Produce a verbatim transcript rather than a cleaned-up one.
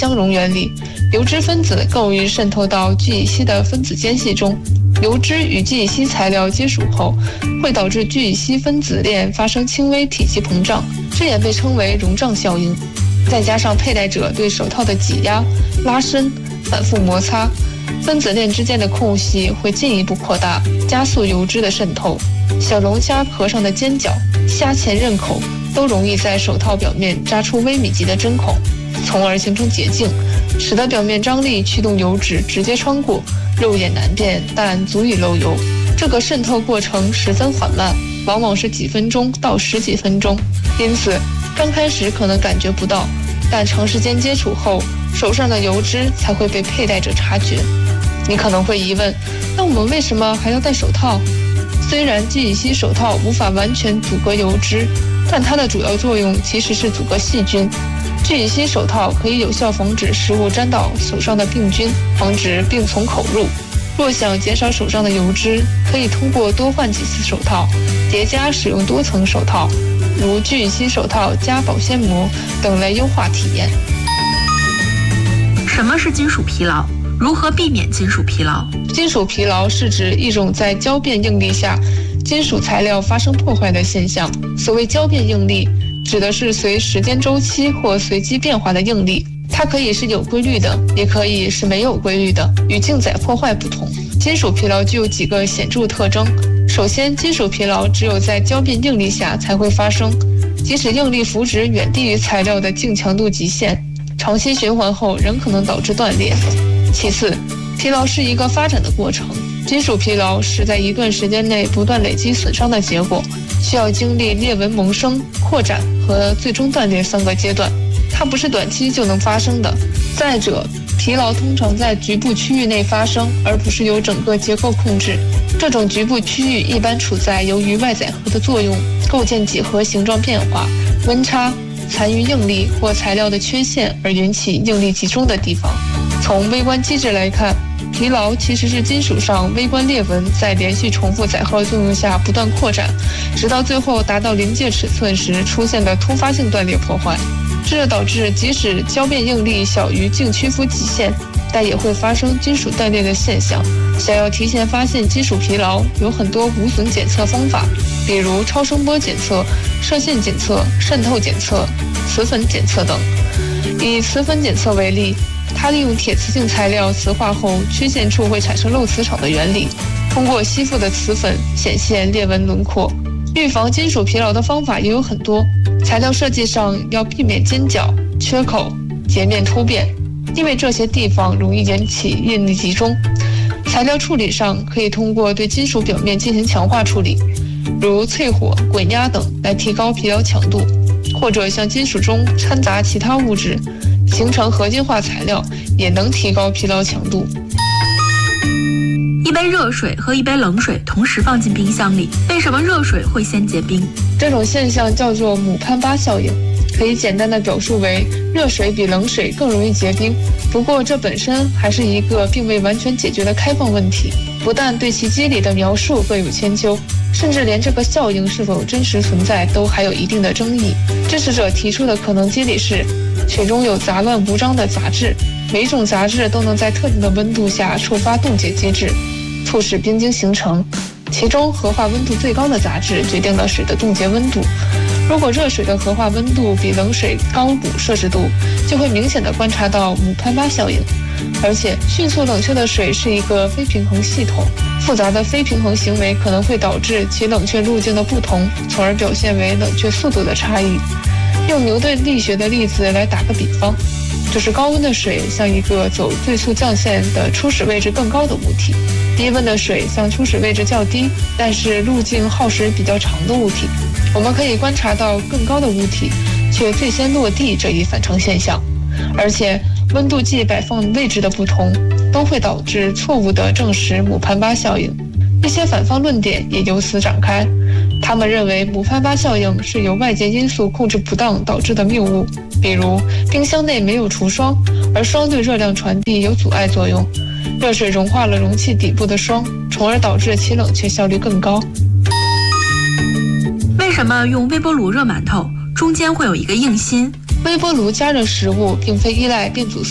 相容原理，油脂分子更容易渗透到聚乙烯的分子间隙中。油脂与聚乙烯材料接触后，会导致聚乙烯分子链发生轻微体积膨胀，这也被称为溶胀效应。再加上佩戴者对手套的挤压、拉伸、反复摩擦，分子链之间的空隙会进一步扩大，加速油脂的渗透。小龙虾壳上的尖角、虾钳刃口都容易在手套表面扎出微米级的针孔，从而形成结径，使得表面张力驱动油脂直接穿过，肉眼难辨，但足以漏油。这个渗透过程十分缓慢，往往是几分钟到十几分钟，因此刚开始可能感觉不到，但长时间接触后，手上的油脂才会被佩戴者察觉。你可能会疑问，那我们为什么还要戴手套？虽然聚乙烯手套无法完全阻隔油脂，但它的主要作用其实是阻隔细菌。聚乙烯手套可以有效防止食物沾到手上的病菌，防止病从口入。若想减少手上的油脂，可以通过多换几次手套，叠加使用多层手套，如聚乙烯手套加保鲜膜等来优化体验。 什么是金属疲劳？如何避免金属疲劳？ 金属疲劳是指一种在交变应力下金属材料发生破坏的现象。所谓交变应力，指的是随时间周期或随机变化的应力，它可以是有规律的，也可以是没有规律的，与静载破坏不同。金属疲劳具有几个显著特征。首先，金属疲劳只有在交变应力下才会发生，即使应力幅值远低于材料的净强度极限，长期循环后仍可能导致断裂。其次，疲劳是一个发展的过程，金属疲劳是在一段时间内不断累积损伤的结果，需要经历裂纹萌生、扩展和最终断裂三个阶段，它不是短期就能发生的。再者，疲劳通常在局部区域内发生，而不是由整个结构控制。这种局部区域一般处在由于外载荷的作用构建几何形状变化、温差、残余应力或材料的缺陷而引起应力集中的地方。从微观机制来看，疲劳其实是金属上微观裂纹在连续重复载荷作用下不断扩展，直到最后达到临界尺寸时出现的突发性断裂破坏。这导致即使交变应力小于净屈服极限，但也会发生金属断裂的现象。想要提前发现金属疲劳，有很多无损检测方法，比如超声波检测、射线检测、渗透检测、磁粉检测等。以磁粉检测为例，它利用铁磁性材料磁化后，缺陷处会产生漏磁场的原理，通过吸附的磁粉显现裂纹轮廓。预防金属疲劳的方法也有很多，材料设计上要避免尖角、缺口、截面突变，因为这些地方容易引起应力集中。材料处理上可以通过对金属表面进行强化处理，如淬火、滚压等来提高疲劳强度，或者向金属中掺杂其他物质，形成合金化材料，也能提高疲劳强度。 一杯热水和一杯冷水同时放进冰箱里，为什么热水会先结冰？ 这种现象叫做姆潘巴效应，可以简单的表述为热水比冷水更容易结冰。不过这本身还是一个并未完全解决的开放问题，不但对其机理的描述各有千秋，甚至连这个效应是否真实存在都还有一定的争议。支持者提出的可能机理是，水中有杂乱无章的杂质，每一种杂质都能在特定的温度下触发冻结机制，促使冰晶形成。其中核化温度最高的杂质决定了水的冻结温度。如果热水的核化温度比冷水高五摄氏度，就会明显的观察到姆潘巴效应。而且迅速冷却的水是一个非平衡系统，复杂的非平衡行为可能会导致其冷却路径的不同，从而表现为冷却速度的差异。用牛顿力学的例子来打个比方，就是高温的水像一个走最速降线的初始位置更高的物体，低温的水像初始位置较低但是路径耗时比较长的物体。我们可以观察到更高的物体却最先落地这一反常现象，而且温度计摆放位置的不同都会导致错误地证实姆潘巴效应。一些反方论点也由此展开，他们认为姆潘巴效应是由外界因素控制不当导致的谬误，比如冰箱内没有除霜，而霜对热量传递有阻碍作用，热水融化了容器底部的霜，从而导致其冷却效率更高。 为什么用微波炉热馒头中间会有一个硬芯？ 微波炉加热食物并非依赖变阻